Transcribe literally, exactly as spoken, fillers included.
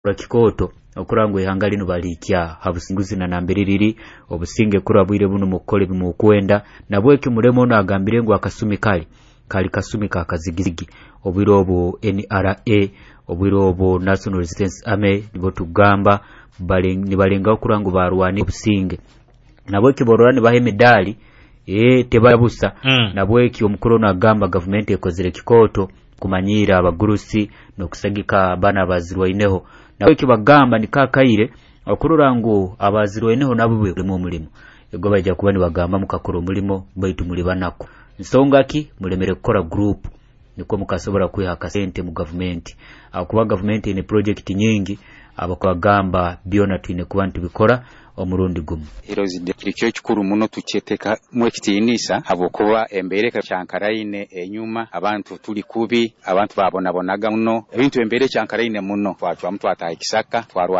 Kikoto okurangwa ihanga lino balikya habusinguzi na nambiriri obusinge kurabwire buno mukole bimukwenda nabweke mulemo no agambire ngo akasumi kali kali kasumi ka kazigizigi obwirobo N R A obwirobo National Resistance Army nibo tugamba balengi balenga okurangwa barwani obusinge nabweke borwani bahe medali eh tebabusa mm. nabweke omukoro no agamba government ekozere Kikoto kumanyira abagurusi no kusagika bana bazirwaineho nawe kibagamba nikakaire okurura ngo abazirweneho nabo bwe mu mulimo ego bajja kuba ni bagamba mukakoro mulimo baitu muri banako nsonga ki mulemere gukora group niko mukasobora kwiha kasente mu government akuba government ni project nyingi abakwagamba biona twine kuba ntibikora omurundi gumu Hirozide kirikyo kikuru muno tukyeteka mu kitinisa abokuba embereka cyankaraine enyuma abantu tuli kubi abantu babonabonaga muno ebintu embere cyankaraine muno twatwa mtu atayikisaka twarwa